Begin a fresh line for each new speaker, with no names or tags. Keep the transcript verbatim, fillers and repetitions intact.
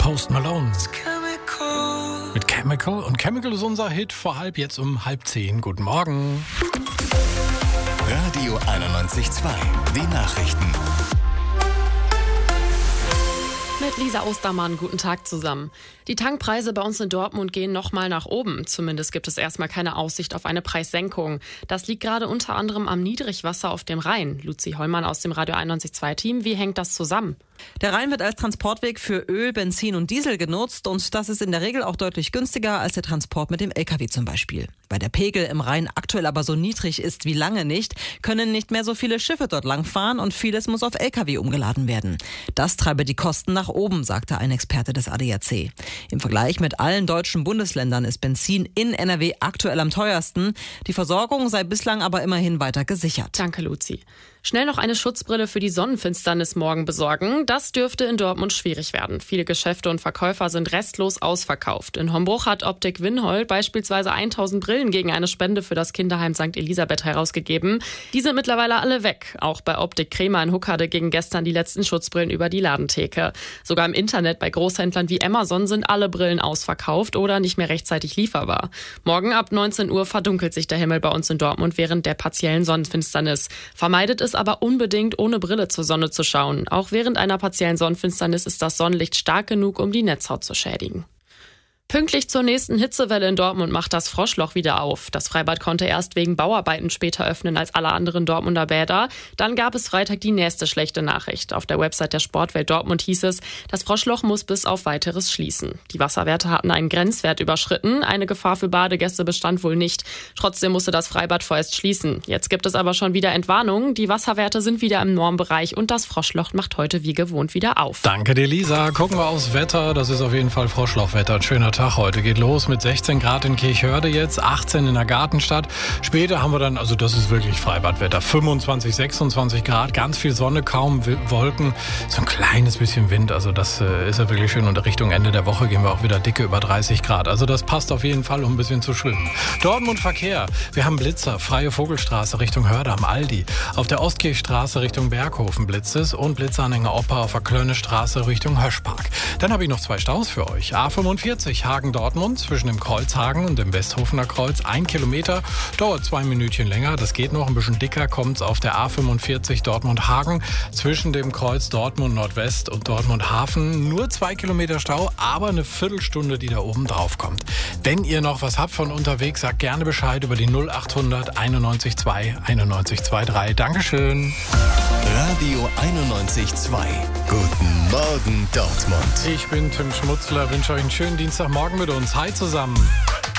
Post Malone mit Chemical. Und Chemical ist unser Hit vor halb, jetzt um halb zehn. Guten Morgen.
Radio einundneunzig Komma zwei, die Nachrichten.
Mit Lisa Ostermann, guten Tag zusammen. Die Tankpreise bei uns in Dortmund gehen nochmal nach oben. Zumindest gibt es erstmal keine Aussicht auf eine Preissenkung. Das liegt gerade unter anderem am Niedrigwasser auf dem Rhein. Luzi Hollmann aus dem Radio einundneunzig Komma zwei Team. Wie hängt das zusammen?
Der Rhein wird als Transportweg für Öl, Benzin und Diesel genutzt und das ist in der Regel auch deutlich günstiger als der Transport mit dem L K W zum Beispiel. Weil der Pegel im Rhein aktuell aber so niedrig ist wie lange nicht, können nicht mehr so viele Schiffe dort langfahren und vieles muss auf L K W umgeladen werden. Das treibe die Kosten nach oben, sagte ein Experte des A D A C. Im Vergleich mit allen deutschen Bundesländern ist Benzin in N R W aktuell am teuersten. Die Versorgung sei bislang aber immerhin weiter gesichert.
Danke, Luzi. Schnell noch eine Schutzbrille für die Sonnenfinsternis morgen besorgen. Das dürfte in Dortmund schwierig werden. Viele Geschäfte und Verkäufer sind restlos ausverkauft. In Hombruch hat Optik Winhold beispielsweise tausend Brillen gegen eine Spende für das Kinderheim Sankt Elisabeth herausgegeben. Die sind mittlerweile alle weg. Auch bei Optik Kremer in Huckade gingen gestern die letzten Schutzbrillen über die Ladentheke. Sogar im Internet bei Großhändlern wie Amazon sind alle Brillen ausverkauft oder nicht mehr rechtzeitig lieferbar. Morgen ab neunzehn Uhr verdunkelt sich der Himmel bei uns in Dortmund während der partiellen Sonnenfinsternis. Vermeidet es aber unbedingt, ohne Brille zur Sonne zu schauen. Auch während einer partiellen Sonnenfinsternis ist das Sonnenlicht stark genug, um die Netzhaut zu schädigen. Pünktlich zur nächsten Hitzewelle in Dortmund macht das Froschloch wieder auf. Das Freibad konnte erst wegen Bauarbeiten später öffnen als alle anderen Dortmunder Bäder. Dann gab es Freitag die nächste schlechte Nachricht. Auf der Website der Sportwelt Dortmund hieß es, das Froschloch muss bis auf Weiteres schließen. Die Wasserwerte hatten einen Grenzwert überschritten. Eine Gefahr für Badegäste bestand wohl nicht. Trotzdem musste das Freibad vorerst schließen. Jetzt gibt es aber schon wieder Entwarnungen. Die Wasserwerte sind wieder im Normbereich und das Froschloch macht heute wie gewohnt wieder auf.
Danke dir, Lisa. Gucken wir aufs Wetter. Das ist auf jeden Fall Froschlochwetter. Schöner Tag heute. Geht los mit sechzehn Grad in Kirchhörde jetzt, achtzehn in der Gartenstadt. Später haben wir dann, also das ist wirklich Freibadwetter, fünfundzwanzig, sechsundzwanzig Grad, ganz viel Sonne, kaum Wolken, so ein kleines bisschen Wind. Also das äh, ist ja wirklich schön. Und Richtung Ende der Woche gehen wir auch wieder dicke über dreißig Grad. Also das passt auf jeden Fall, um ein bisschen zu schwimmen. Dortmund Verkehr. Wir haben Blitzer, Freie Vogelstraße Richtung Hörde am Aldi. Auf der Ostkirchstraße Richtung Berghofen blitzt es und Blitzanhänger Opa auf der Klönnestraße Richtung Höschpark. Dann habe ich noch zwei Staus für euch. A fünfundvierzig Hagen-Dortmund zwischen dem Kreuzhagen und dem Westhofener Kreuz. Ein Kilometer, dauert zwei Minütchen länger. Das geht noch ein bisschen dicker, kommt es auf der A fünfundvierzig Dortmund-Hagen zwischen dem Kreuz Dortmund Nordwest und Dortmund Hafen. Nur zwei Kilometer Stau, aber eine Viertelstunde, die da oben drauf kommt. Wenn ihr noch was habt von unterwegs, sagt gerne Bescheid über die null achthundert einundneunzig zwei einundneunzig dreiundzwanzig. Dankeschön.
Radio einundneunzig Komma zwei. Guten Morgen, Dortmund.
Ich bin Tim Schmutzler, wünsche euch einen schönen Dienstagmorgen mit uns. Hi zusammen.